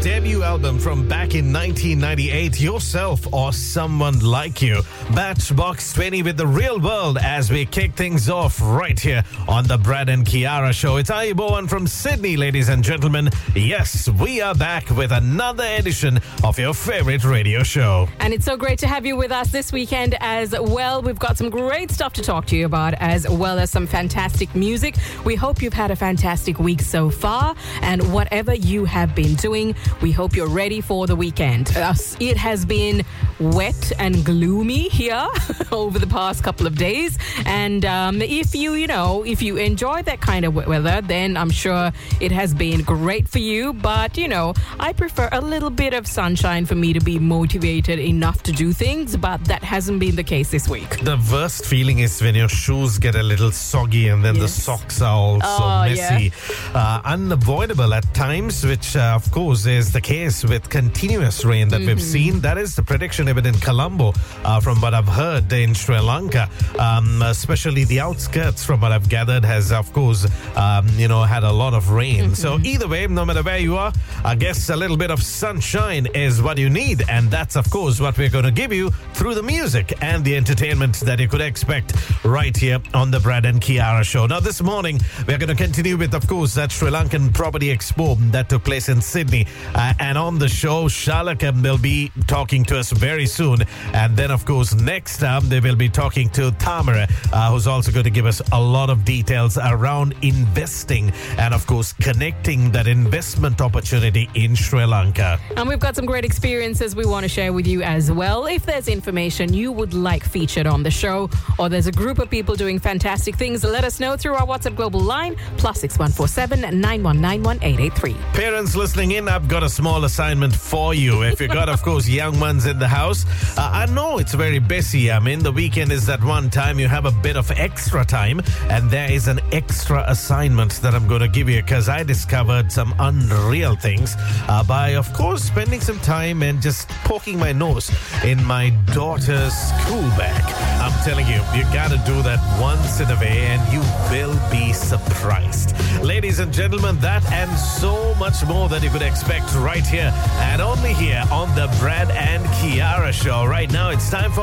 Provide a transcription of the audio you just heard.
debut album from back in 1998, Yourself or Someone Like You. Matchbox 20 with The Real World as we kick things off right here on the Brad and Kiara Show. It's Ayub Owen from Sydney, ladies and gentlemen. Yes, we are back with another edition of your favorite radio show. And it's so great to have you with us this weekend as well. We've got some great stuff to talk to you about, as well as some fantastic music. We hope you've had a fantastic week so far, and whatever you have been doing, we hope you're ready for the weekend. It has been wet and gloomy here over the past couple of days, and if you enjoy that kind of weather, then I'm sure it has been great for you. But I prefer a little bit of sunshine for me to be motivated enough to do things, but that hasn't been the case this week. The worst feeling is when your shoes get a little soggy and then the socks are also messy. Yeah. Unavoidable at times, which of course is the case with continuous rain that we've seen. That is the prediction even in Colombo, from what I've heard in Sri Lanka. Especially the outskirts, from what I've gathered, has of course had a lot of rain. So either way, no matter where you are, I guess a little bit of sunshine is what you need, and that's of course what we're going to give you through the music and the entertainment that you could expect right here on the Brad and Kiara Show. Now this morning we're going to continue with, of course, that Sri Lankan Property Expo that took place in Sydney, and on the show Shalakam will be talking to us very soon, and then of course next time they will be talking to Tamara, who's also going to give us a lot of details around investing and of course connecting that investment opportunity in Sri Lanka. And we've got some great experiences we want to share with you as well. If there's information you would like featured on the show, or there's a group of people doing fantastic things, let us know through our WhatsApp global line +6147 9191 883. Parents listening in, I've got a small assignment for you. If you got, of course, young ones in the house, I know it's very busy. I mean, the weekend is that one time you have a bit of extra time, and there is an extra assignment that I'm going to give you, because I discovered some unreal things by, of course, spending some time and just poking my nose in my daughter's school bag. I'm telling you, you got to do that once in a way and you will be surprised. Ladies and gentlemen, that and so much more that you could expect right here and only here on the Brad and Kiara Show. Right now, it's time for